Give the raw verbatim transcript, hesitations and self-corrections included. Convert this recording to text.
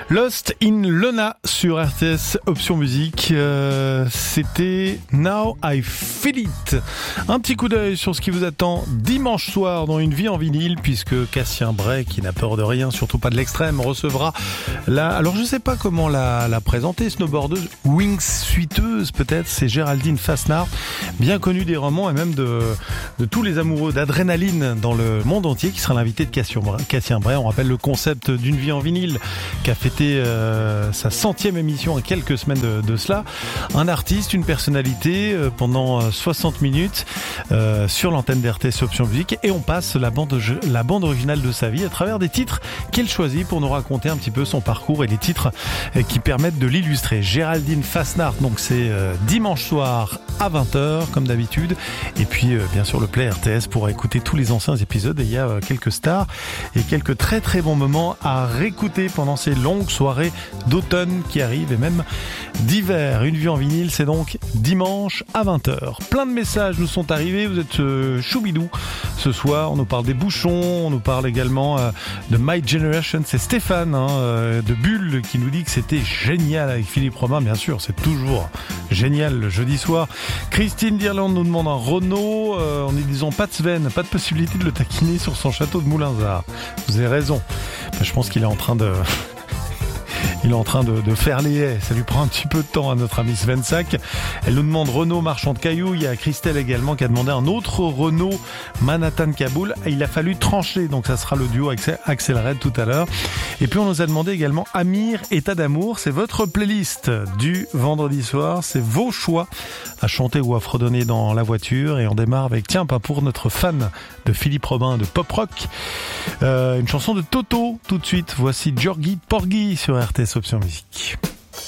Lost in Luna sur R T S Option Musique, euh, c'était Now I Feel It. Un petit coup d'œil sur ce qui vous attend dimanche soir dans Une vie en vinyle, puisque Cassien Bray, qui n'a peur de rien, surtout pas de l'extrême, recevra la, alors je sais pas comment la, la présenter, snowboardeuse, wings suiteuse peut-être, c'est Géraldine Fasnard, bien connue des romans et même de, de tous les amoureux d'adrénaline dans le monde entier, qui sera l'invité de Cassien Bray. On rappelle le concept d'Une vie en vinyle, qui a fêté euh, sa centième émission il y a quelques semaines de, de cela. Un artiste, une personnalité euh, pendant soixante minutes euh, sur l'antenne d'R T S Option Musique, et on passe la bande, la bande originale de sa vie à travers des titres qu'elle choisit pour nous raconter un petit peu son parcours et les titres euh, qui permettent de l'illustrer. Géraldine Fasnard, donc c'est euh, dimanche soir à vingt heures comme d'habitude, et puis euh, bien sûr le Play R T S pour écouter tous les anciens épisodes, et il y a euh, quelques stars et quelques très très bons moments à réécouter pendant ces longues soirées d'automne qui arrivent, et même d'hiver. Une vie en vinyle, c'est donc dimanche à vingt heures. Plein de messages nous sont arrivés, vous êtes euh, choubidou ce soir, on nous parle des bouchons, on nous parle également euh, de My Generation, c'est Stéphane hein, euh, de Bulle qui nous dit que c'était génial avec Philippe Robin, bien sûr, c'est toujours génial le jeudi soir. Christine d'Irlande nous demande un Renault, euh, en lui disant pas de Sven, pas de possibilité de le taquiner sur son château de Moulinsart. Vous avez raison, je pense qu'il est en train de... Il est en train de, de faire les haies. Ça lui prend un petit peu de temps à notre ami Sven Sack. Elle nous demande Renault marchand de cailloux. Il y a Christelle également qui a demandé un autre Renault Manhattan Kaboul. Il a fallu trancher, donc ça sera le duo Axel Red tout à l'heure. Et puis on nous a demandé également Amir, État d'amour. C'est votre playlist du vendredi soir. C'est vos choix à chanter ou à fredonner dans la voiture. Et on démarre avec, tiens, pas pour notre fan de Philippe Robin de pop rock, euh, une chanson de Toto tout de suite. Voici Georgie Porgy sur R T S Option Musique.